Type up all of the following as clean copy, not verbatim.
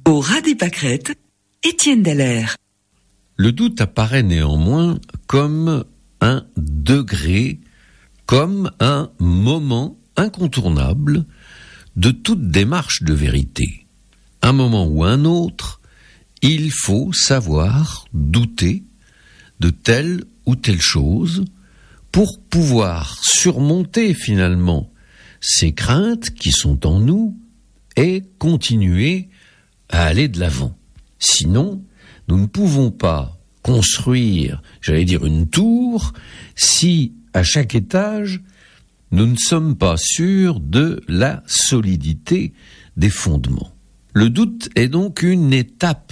Au ras des pâquerettes, Étienne Dallaire. Le doute apparaît néanmoins comme un degré, comme un moment incontournable de toute démarche de vérité. Un moment ou un autre, il faut savoir douter de telle ou telle chose pour pouvoir surmonter finalement ces craintes qui sont en nous et continuer à aller de l'avant. Sinon, nous ne pouvons pas construire, une tour, si à chaque étage, nous ne sommes pas sûrs de la solidité des fondements. Le doute est donc une étape.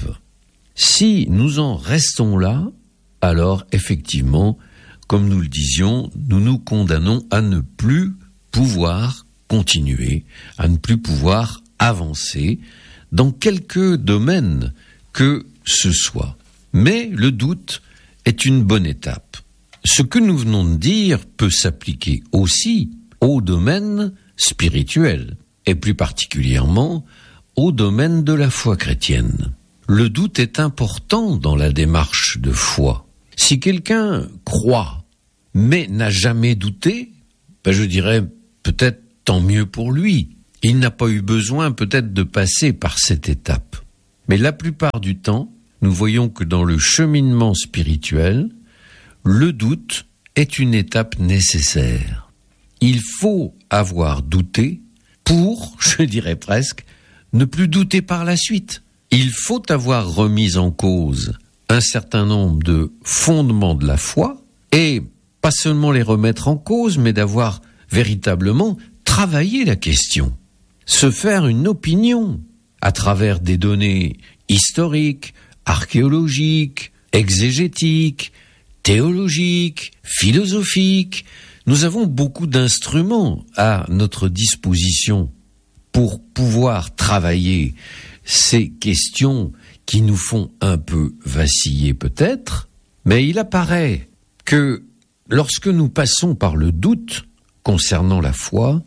Si nous en restons là, alors effectivement, comme nous le disions, nous nous condamnons à ne plus pouvoir continuer, à ne plus pouvoir avancer dans quelque domaine que ce soit. Mais le doute est une bonne étape. Ce que nous venons de dire peut s'appliquer aussi au domaine spirituel, et plus particulièrement au domaine de la foi chrétienne. Le doute est important dans la démarche de foi. Si quelqu'un croit, mais n'a jamais douté, je dirais peut-être tant mieux pour lui. Il n'a pas eu besoin peut-être de passer par cette étape. Mais la plupart du temps, nous voyons que dans le cheminement spirituel, le doute est une étape nécessaire. Il faut avoir douté pour, presque, ne plus douter par la suite. Il faut avoir remis en cause un certain nombre de fondements de la foi et pas seulement les remettre en cause, mais d'avoir véritablement travaillé la question. Se faire une opinion à travers des données historiques, archéologiques, exégétiques, théologiques, philosophiques. Nous avons beaucoup d'instruments à notre disposition pour pouvoir travailler ces questions qui nous font un peu vaciller peut-être, mais il apparaît que lorsque nous passons par le doute concernant la foi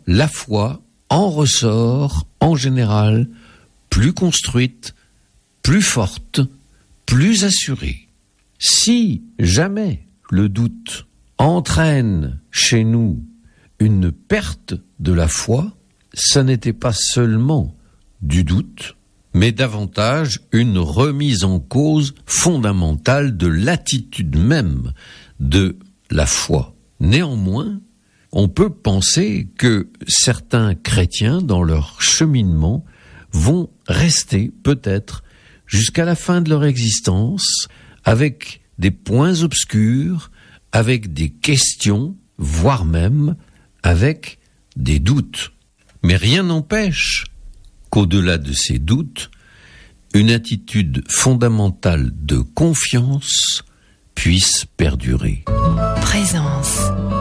en ressort en général plus construite, plus forte, plus assurée. Si jamais le doute entraîne chez nous une perte de la foi, ça n'était pas seulement du doute, mais davantage une remise en cause fondamentale de l'attitude même de la foi. Néanmoins, on peut penser que certains chrétiens, dans leur cheminement, vont rester peut-être jusqu'à la fin de leur existence avec des points obscurs, avec des questions, voire même avec des doutes. Mais rien n'empêche qu'au-delà de ces doutes, une attitude fondamentale de confiance puisse perdurer. Présence.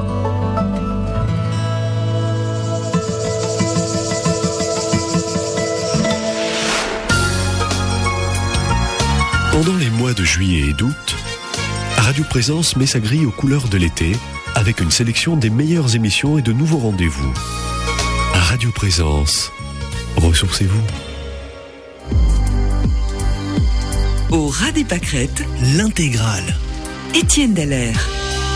Pendant les mois de juillet et d'août, Radio Présence met sa grille aux couleurs de l'été avec une sélection des meilleures émissions et de nouveaux rendez-vous. Radio Présence, ressourcez-vous. Au ras des pâquerettes, l'intégrale. Étienne Dallaire.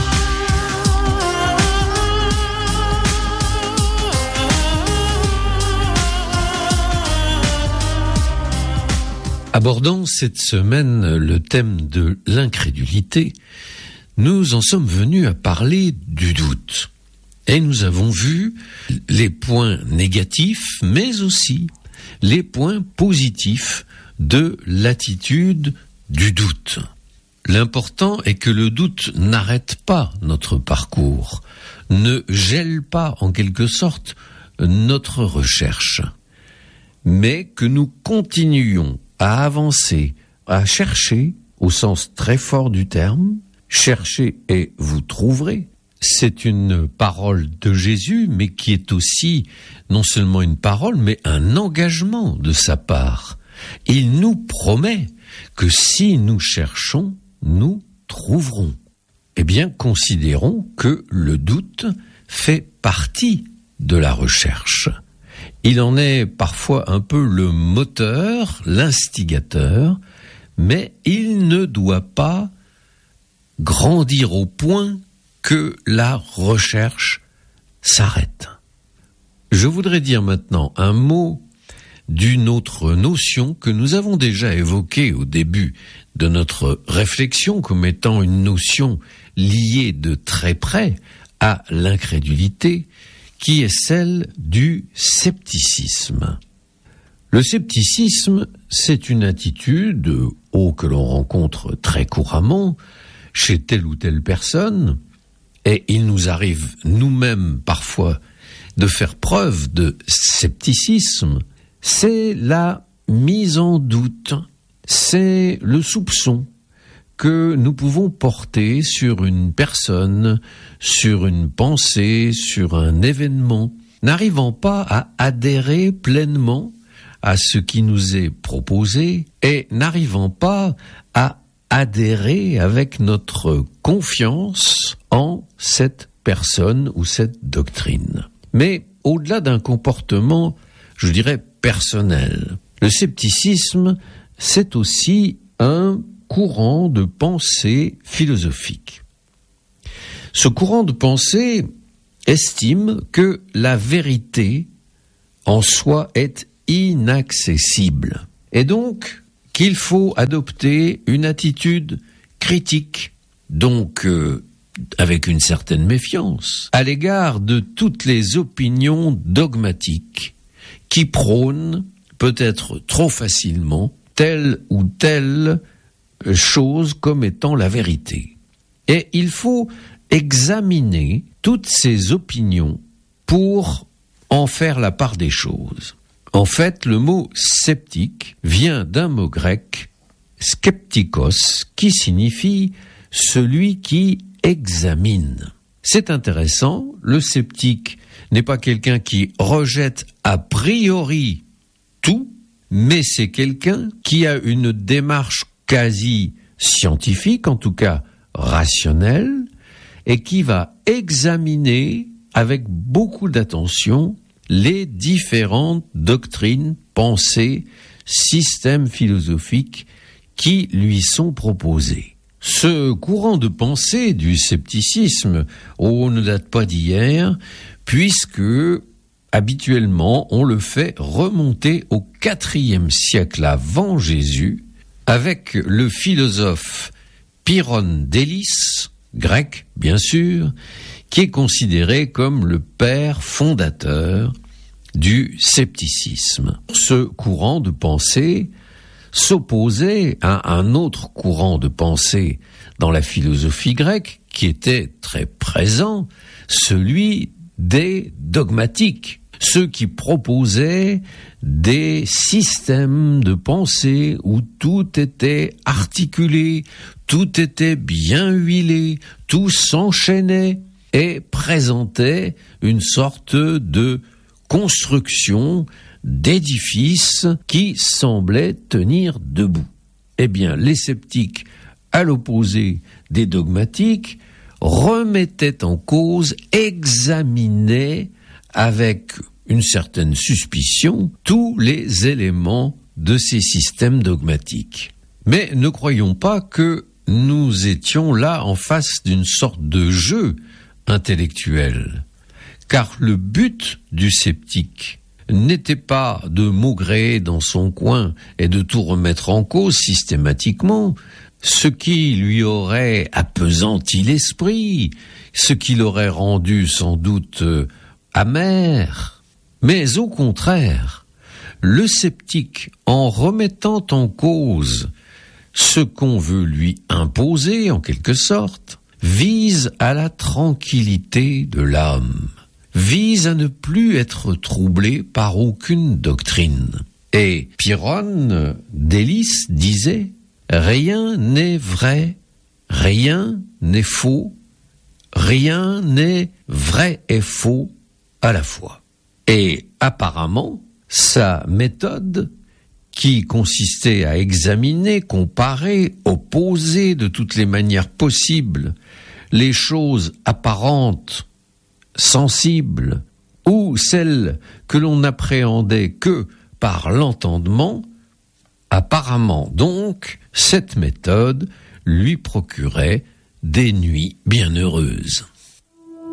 Abordant cette semaine le thème de l'incrédulité, nous en sommes venus à parler du doute. Et nous avons vu les points négatifs, mais aussi les points positifs de l'attitude du doute. L'important est que le doute n'arrête pas notre parcours, ne gèle pas en quelque sorte notre recherche, mais que nous continuions à avancer, à chercher, au sens très fort du terme, cherchez et vous trouverez. C'est une parole de Jésus, mais qui est aussi non seulement une parole, mais un engagement de sa part. Il nous promet que si nous cherchons, nous trouverons. Eh bien, considérons que le doute fait partie de la recherche. Il en est parfois un peu le moteur, l'instigateur, mais il ne doit pas grandir au point que la recherche s'arrête. Je voudrais dire maintenant un mot d'une autre notion que nous avons déjà évoquée au début de notre réflexion comme étant une notion liée de très près à l'incrédulité, qui est celle du scepticisme. Le scepticisme, c'est une attitude que l'on rencontre très couramment chez telle ou telle personne, et il nous arrive nous-mêmes parfois de faire preuve de scepticisme. C'est la mise en doute, c'est le soupçon que nous pouvons porter sur une personne, sur une pensée, sur un événement, n'arrivant pas à adhérer pleinement à ce qui nous est proposé et n'arrivant pas à adhérer avec notre confiance en cette personne ou cette doctrine. Mais au-delà d'un comportement, je dirais, personnel, le scepticisme, c'est aussi un courant de pensée philosophique. Ce courant de pensée estime que la vérité en soi est inaccessible et donc qu'il faut adopter une attitude critique, donc avec une certaine méfiance, à l'égard de toutes les opinions dogmatiques qui prônent, peut-être trop facilement, telle ou telle chose comme étant la vérité. Et il faut examiner toutes ces opinions pour en faire la part des choses. En fait, le mot sceptique vient d'un mot grec, skeptikos, qui signifie celui qui examine. C'est intéressant, le sceptique n'est pas quelqu'un qui rejette a priori tout, mais c'est quelqu'un qui a une démarche quasi scientifique, en tout cas rationnelle, et qui va examiner avec beaucoup d'attention les différentes doctrines, pensées, systèmes philosophiques qui lui sont proposés. Ce courant de pensée du scepticisme ne date pas d'hier, puisque habituellement on le fait remonter au IVe siècle avant Jésus, avec le philosophe Pyrrhon d'Élis, grec bien sûr, qui est considéré comme le père fondateur du scepticisme. Ce courant de pensée s'opposait à un autre courant de pensée dans la philosophie grecque qui était très présent, celui des dogmatiques, ceux qui proposaient des systèmes de pensée où tout était articulé, tout était bien huilé, tout s'enchaînait et présentait une sorte de construction d'édifices qui semblaient tenir debout. Eh bien, les sceptiques, à l'opposé des dogmatiques, remettaient en cause, examinaient avec une certaine suspicion tous les éléments de ces systèmes dogmatiques. Mais ne croyons pas que nous étions là en face d'une sorte de jeu intellectuel, car le but du sceptique n'était pas de maugréer dans son coin et de tout remettre en cause systématiquement, ce qui lui aurait appesanti l'esprit, ce qui l'aurait rendu sans doute amer, mais au contraire, le sceptique, en remettant en cause ce qu'on veut lui imposer en quelque sorte, vise à la tranquillité de l'âme, vise à ne plus être troublé par aucune doctrine. Et Pyrrhon d'Élis disait « Rien n'est vrai, rien n'est faux, rien n'est vrai et faux à la fois. » Et apparemment, sa méthode, qui consistait à examiner, comparer, opposer de toutes les manières possibles les choses apparentes, sensibles, ou celle que l'on n'appréhendait que par l'entendement. Apparemment donc, cette méthode lui procurait des nuits bienheureuses.